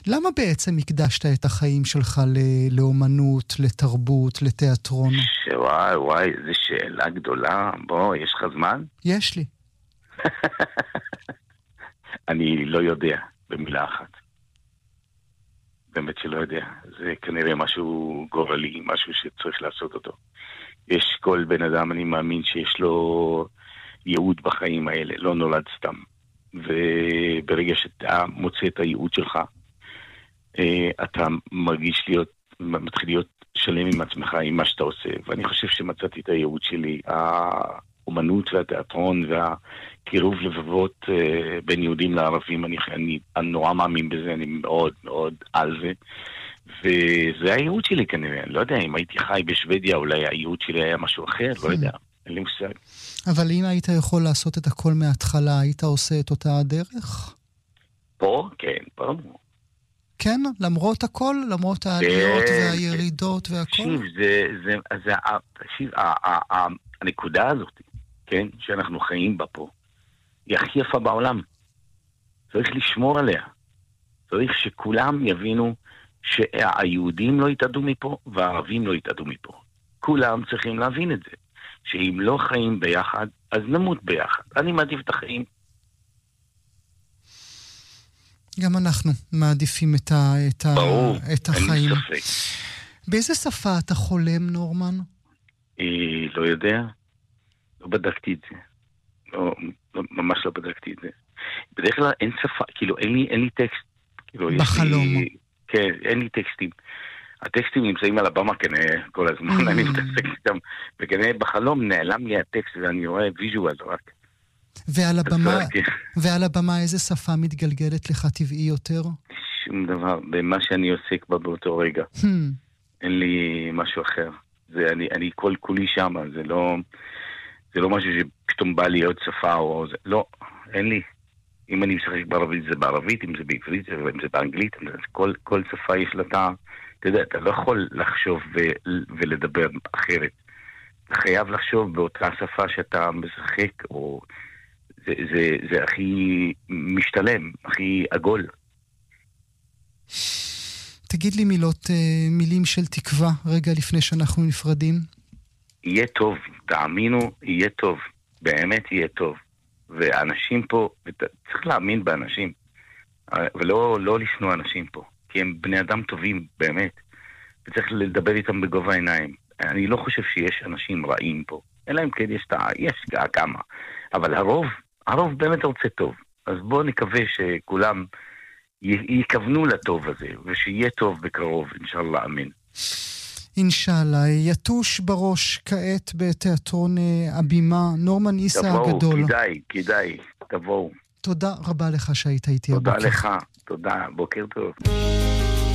למה בעצם הקדשת את החיים שלך לאומנות, לתרבות, לתיאטרון? וואי, זו שאלה גדולה. בוא, יש לך זמן? יש לי. אני לא יודע, במילה אחת. באמת שלא יודע. זה כנראה משהו גורלי, משהו שצריך לעשות אותו. יש כל בן אדם, אני מאמין שיש לו ייעוד בחיים האלה, לא נולד סתם. וברגע שאתה מוצא את הייעוד שלך, אתה מתחיל להיות שלם עם עצמך, עם מה שאתה עושה. ואני חושב שמצאתי את הייעוד שלי, האומנות והתיאטרון והקירוב לבבות בין יהודים לערבים. אני נורא מאמין בזה, אני מאוד מאוד על זה. וזה הייעוד שלי כנראה. אני לא יודע, אם הייתי חי בשוודיה, אולי הייעוד שלי היה משהו אחר, לא יודע. אין לי מושג. אבל אם היית יכול לעשות את הכל מההתחלה, היית עושה את אותה הדרך? פה? כן, פה. כן, למרות הכל, למרות העליות והירידות והכל. תקשיב, הנקודה הזאת, כן, שאנחנו חיים בה פה, היא הכי יפה בעולם. צריך לשמור עליה. צריך שכולם יבינו שהיהודים לא יתעדו מפה, והערבים לא יתעדו מפה. כולם צריכים להבין את זה. שאם לא חיים ביחד, אז נמות ביחד. אני מעדיף את החיים. גם אנחנו מעדיפים את החיים. אין לי ספק. באיזה שפה אתה חולם, נורמן? לא יודע. לא בדקתי את זה. ממש לא בדקתי את זה. בדרך כלל אין שפה, כאילו אין לי טקסט. בחלום. כן, אין לי טקסטים. הטקסטים נמצאים על הבמה כנראה כל הזמן, אני מתעסק איתם, וכנראה בחלום נעלם לי הטקסט ואני רואה ויז'ואל רק. ועל הבמה איזה שפה מתגלגלת לך טבעי יותר? שום דבר, במה שאני עוסק בה באותו רגע. אין לי משהו אחר. אני כל כולי שם, זה לא משהו שפתאום בא לי עוד שפה או זה. לא, אין לי. אם אני משחק בערבית זה בערבית, אם זה בעברית, אם זה באנגלית, כל שפה יש לה אתה יודע, אתה לא יכול לחשוב ולדבר אחרת. אתה חייב לחשוב באותה שפה שאתה משחק, או זה הכי משתלם, הכי עגול. תגיד לי מילים של תקווה, רגע לפני שאנחנו נפרדים. יהיה טוב, תאמינו, יהיה טוב. באמת יהיה טוב. ואנשים פה, צריך להאמין באנשים, ולא לשנוא אנשים פה. כי הם בני אדם טובים, באמת. וצריך לדבר איתם בגובה העיניים. אני לא חושב שיש אנשים רעים פה. אלא אם כן יש כמה. אבל הרוב באמת רוצה טוב. אז בואו נקווה שכולם יכוונו לטוב הזה, ושיהיה טוב בקרוב, אינשאללה, אמן. אינשאללה. יתוש בראש כעת בתיאטרון הבימה, נורמן איסה הגדול. כדאי, תבואו. תודה רבה לך שהיית איתי הבוקר. תודה לך, תודה, בוקר טוב.